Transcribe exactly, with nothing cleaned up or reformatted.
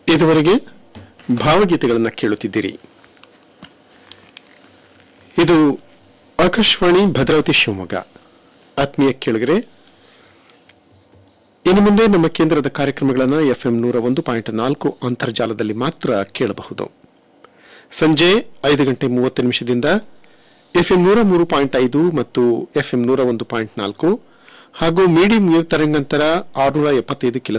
ಇದುವರೆಗೆ ಭಾವಗೀತೆಗಳನ್ನು ಕೇಳುತ್ತಿದ್ದೀರಿ. ಇದು ಆಕಾಶವಾಣಿ ಭದ್ರಾವತಿ ಶಿವಮೊಗ್ಗ. ಆತ್ಮೀಯ ಕೇಳಿಗರೆ, ಇನ್ನು ಮುಂದೆ ನಮ್ಮ ಕೇಂದ್ರದ ಕಾರ್ಯಕ್ರಮಗಳನ್ನು ಎಫ್ಎಂ ನೂರ ಒಂದು ಪಾಯಿಂಟ್ ನಾಲ್ಕು ಅಂತರ್ಜಾಲದಲ್ಲಿ ಮಾತ್ರ ಕೇಳಬಹುದು. ಸಂಜೆ ಐದು ಗಂಟೆ ಮೂವತ್ತು ನಿಮಿಷದಿಂದ ಎಫ್ಎಂ ನೂರ ಮೂರು ಪಾಯಿಂಟ್ ಐದು ಮತ್ತು ಎಫ್ಎಂ ನೂರ ಒಂದು ಪಾಯಿಂಟ್ ನಾಲ್ಕು ಹಾಗೂ ಮೀಡಿಯಂ ವೇವ್ ತರಂಗಾಂತರ ಆರುನೂರ ಎಪ್ಪತ್ತೈದು ಕಿಲೋ